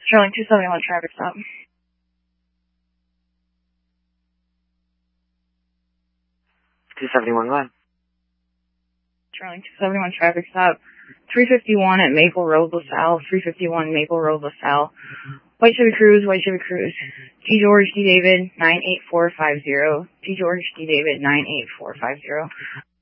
Sterling 271 traffic stop. What? Sterling 271 traffic stop. 351 at Maple Road, LaSalle. 351 Maple Road, LaSalle. White Chevy Cruise. T. George D. David 98450. T. George D. David 98450.